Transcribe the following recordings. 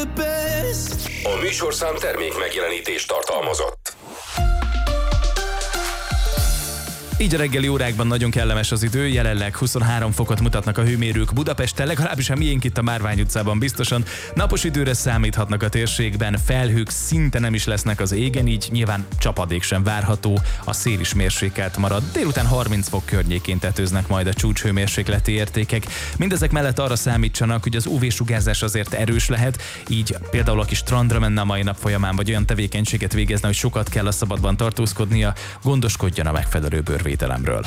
the best. A műsorszám termék megjelenítést tartalmazott. Így a reggeli órákban nagyon kellemes az idő, jelenleg 23 fokot mutatnak a hőmérők Budapesten, legalábbis a miénk itt a Márvány utcában biztosan. Napos időre számíthatnak a térségben, felhők szinte nem is lesznek az égen, így nyilván csapadék sem várható, a szél is mérsékelt marad. Délután 30 fok környékén tetőznek majd a csúcshőmérsékleti értékek. Mindezek mellett arra számítsanak, hogy az UV-sugárzás azért erős lehet, így például aki strandra menne a mai nap folyamán, vagy olyan tevékenységet végezne, hogy sokat kell a szabadban tartózkodnia, gondoskodjon a megfelelő bőrvédelemről.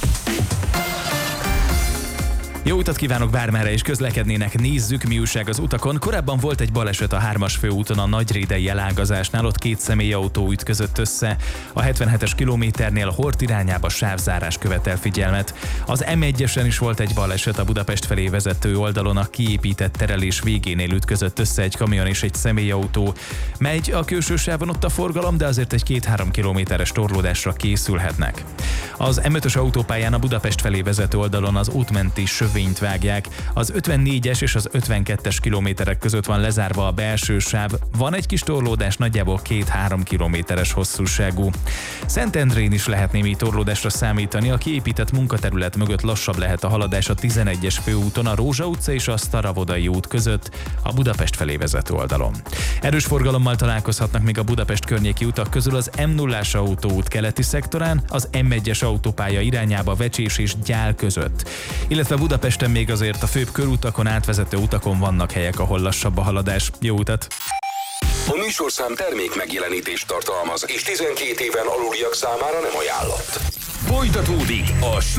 Jó utat kívánok bármerre is közlekednének, nézzük mi újság az utakon. Korábban volt egy baleset a 3-as főúton a nagyrédei elágazásnál, ott két személyautó ütközött össze. A 77-es kilométernél Hort irányába sávzárás követel figyelmet. Az M1-esen is volt egy baleset a Budapest felé vezető oldalon, a kiépített terelés végénél ütközött össze egy kamion és egy személyautó. Megy a külső sávon ott a forgalom, de azért egy 2-3 kilométeres torlódásra készülhetnek. Az M5-ös autópályán a Budapest felé vezető oldalon az útmenti sövényt vágják. Az 54-es és az 52-es kilométerek között van lezárva a belső sáv. Van egy kis torlódás, nagyjából 2-3 kilométeres hosszúságú. Szentendrén is lehet némi torlódásra számítani, a kiépített munkaterület mögött lassabb lehet a haladás a 11-es főúton, a Rózsa utca és a Sztaravodai út között, a Budapest felé vezető oldalon. Erős forgalommal találkozhatnak még a Budapest környéki utak közül az M0-as autóút keleti szektorán, az M1-es autópálya irányába Vecsés és Gyál között. Illetve Budapesten még azért a főbb körutakon, átvezető utakon vannak helyek, ahol lassabb a haladás. Jó utat! A műsorszám termék megjelenítést tartalmaz, és 12 éven aluliak számára nem ajánlott. Folytatódik a